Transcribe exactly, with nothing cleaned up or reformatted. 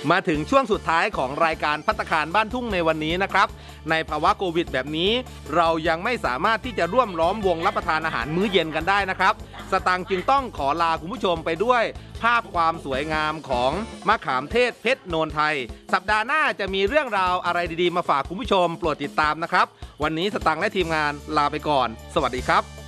มาถึงช่วงสุดท้ายของรายการภัตตาคารบ้านทุ่งในวันนี้นะครับในภาวะโควิดแบบนี้เรายังไม่สามารถที่จะร่วมล้อมวงรับประทานอาหารมื้อเย็นกันได้นะครับสตังค์จึงต้องขอลาคุณผู้ชมไปด้วยภาพความสวยงามของมะขามเทศเพชรโนนไทยสัปดาห์หน้าจะมีเรื่องราวอะไรดีๆมาฝากคุณผู้ชมโปรดติดตามนะครับวันนี้สตังค์และทีมงานลาไปก่อนสวัสดีครับ